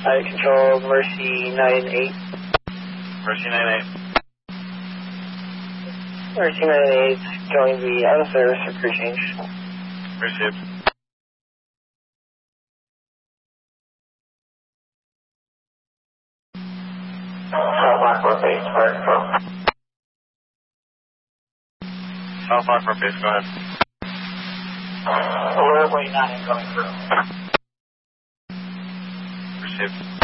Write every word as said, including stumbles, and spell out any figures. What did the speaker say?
I control Mercy nine eight. Mercy nine eight. Mercy nine eight, going the out of service for crew change. Received. South Lockport base, fire control. South Lockport base, go ahead. Alert, wait nine coming through. Received.